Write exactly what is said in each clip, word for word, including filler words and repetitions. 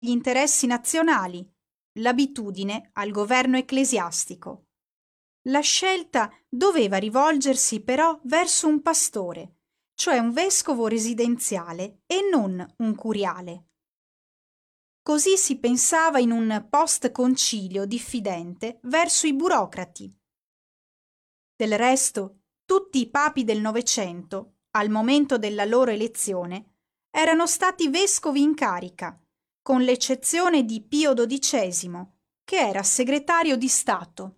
gli interessi nazionali, l'abitudine al governo ecclesiastico. La scelta doveva rivolgersi però verso un pastore, cioè un vescovo residenziale e non un curiale. Così si pensava in un post-concilio diffidente verso i burocrati. Del resto, tutti i papi del Novecento, al momento della loro elezione, erano stati vescovi in carica, con l'eccezione di Pio dodicesimo, che era segretario di Stato.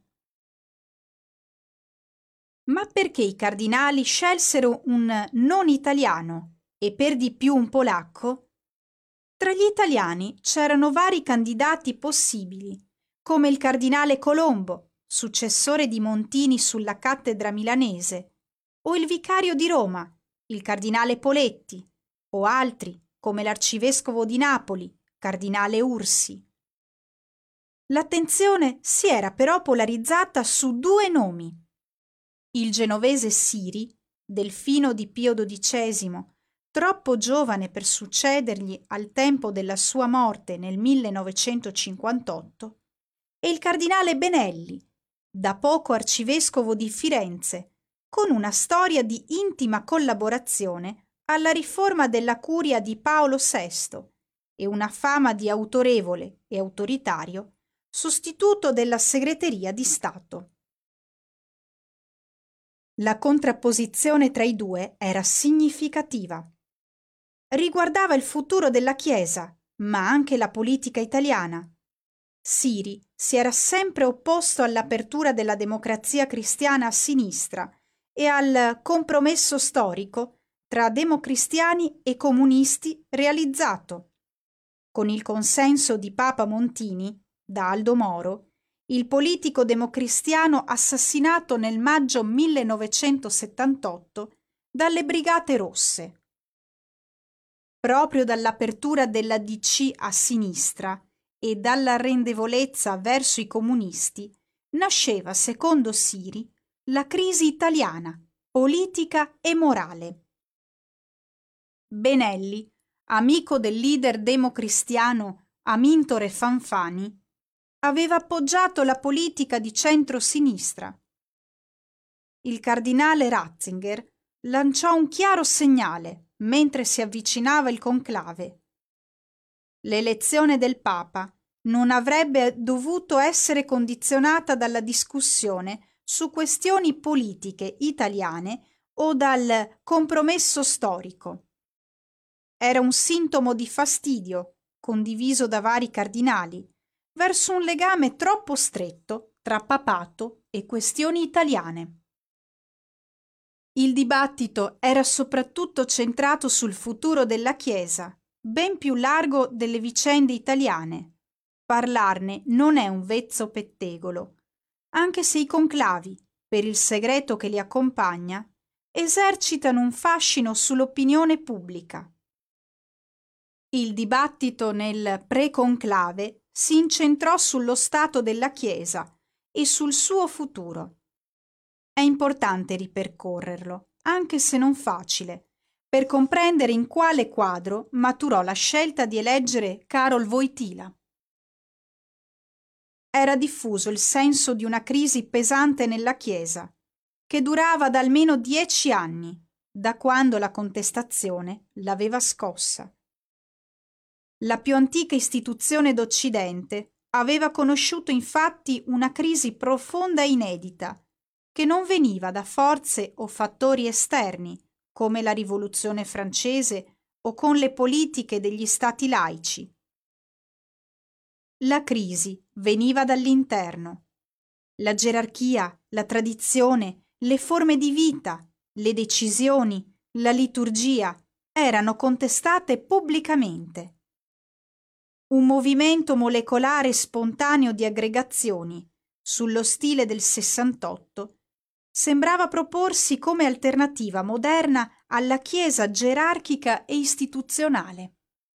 Ma perché i cardinali scelsero un non italiano e per di più un polacco? Tra gli italiani c'erano vari candidati possibili, come il cardinale Colombo, successore di Montini sulla cattedra milanese, o il vicario di Roma, il cardinale Poletti, o altri, come l'arcivescovo di Napoli, cardinale Ursi. L'attenzione si era però polarizzata su due nomi. Il genovese Siri, delfino di Pio dodicesimo, troppo giovane per succedergli al tempo della sua morte nel millenovecentocinquantotto, e il cardinale Benelli, da poco arcivescovo di Firenze, con una storia di intima collaborazione alla riforma della curia di Paolo sesto e una fama di autorevole e autoritario sostituto della segreteria di Stato. La contrapposizione tra i due era significativa. Riguardava il futuro della Chiesa, ma anche la politica italiana. Siri si era sempre opposto all'apertura della democrazia cristiana a sinistra e al compromesso storico tra democristiani e comunisti realizzato. Con il consenso di Papa Montini, da Aldo Moro, il politico democristiano assassinato nel maggio millenovecentosettantotto dalle Brigate Rosse. Proprio dall'apertura della D C a sinistra e dall'arrendevolezza verso i comunisti nasceva, secondo Siri, la crisi italiana, politica e morale. Benelli, amico del leader democristiano Amintore Fanfani, aveva appoggiato la politica di centro-sinistra. Il cardinale Ratzinger lanciò un chiaro segnale mentre si avvicinava il conclave. L'elezione del Papa non avrebbe dovuto essere condizionata dalla discussione su questioni politiche italiane o dal compromesso storico. Era un sintomo di fastidio, condiviso da vari cardinali, verso un legame troppo stretto tra papato e questioni italiane. Il dibattito era soprattutto centrato sul futuro della Chiesa, ben più largo delle vicende italiane. Parlarne non è un vezzo pettegolo, anche se i conclavi, per il segreto che li accompagna, esercitano un fascino sull'opinione pubblica. Il dibattito nel pre-conclave si incentrò sullo stato della Chiesa e sul suo futuro. È importante ripercorrerlo, anche se non facile, per comprendere in quale quadro maturò la scelta di eleggere Karol Wojtyła. Era diffuso il senso di una crisi pesante nella Chiesa, che durava da almeno dieci anni, da quando la contestazione l'aveva scossa. La più antica istituzione d'Occidente aveva conosciuto infatti una crisi profonda e inedita, che non veniva da forze o fattori esterni, come la Rivoluzione francese o con le politiche degli stati laici. La crisi veniva dall'interno. La gerarchia, la tradizione, le forme di vita, le decisioni, la liturgia erano contestate pubblicamente. Un movimento molecolare spontaneo di aggregazioni, sullo stile del sessantotto, sembrava proporsi come alternativa moderna alla Chiesa gerarchica e istituzionale.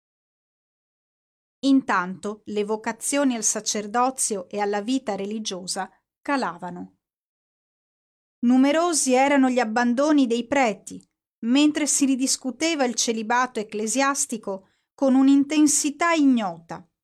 Intanto le vocazioni al sacerdozio e alla vita religiosa calavano. Numerosi erano gli abbandoni dei preti, mentre si ridiscuteva il celibato ecclesiastico con un'intensità ignota.